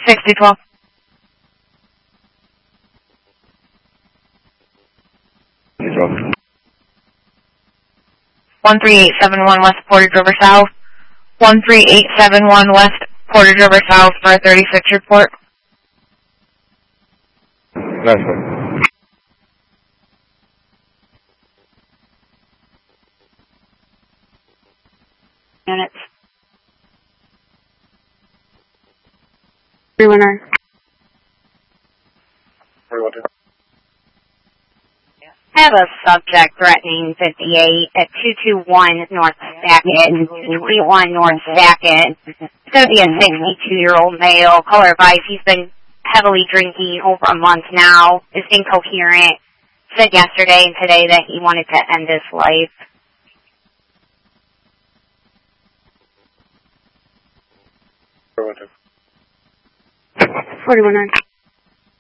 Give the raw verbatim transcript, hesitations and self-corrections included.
sixty twelve. one three eight seven one West Portage River South. one three eight seven one West Portage River South for a thirty-six report. That's it. Units. three one nine. three one two. I have a subject threatening fifty-eight at two two one North Sackett, two twenty-one North Sackett. It's going to be a sixty-two-year-old male. Color advice, he's been heavily drinking over a month now, is incoherent. Said yesterday and today that he wanted to end his life. three one two. forty-one nine.